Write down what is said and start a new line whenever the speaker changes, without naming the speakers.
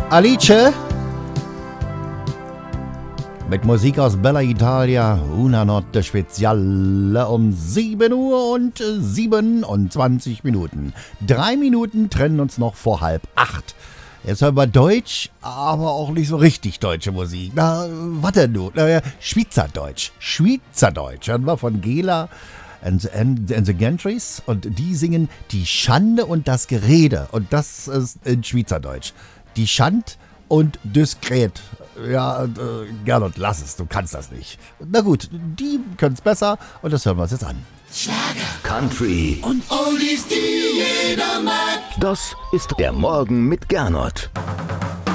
Alice mit Musik aus Bella Italia, Una Notte Speziale um 7 Uhr und 27 Minuten. 3 Minuten trennen uns noch vor 7:30. Jetzt hören wir Deutsch, aber auch nicht so richtig deutsche Musik. Na, was denn du? Schweizerdeutsch. Schweizerdeutsch. Hören wir von Gela and the Gentries und die singen Die Schande und das Gerede. Und das ist in Schweizerdeutsch. Die Schand und diskret. Ja, Gernot, lass es, du kannst das nicht. Na gut, die können es besser und das hören wir uns jetzt an.
Schlager, Country und Oldies, die jeder mag.
Das ist der Morgen mit Gernot.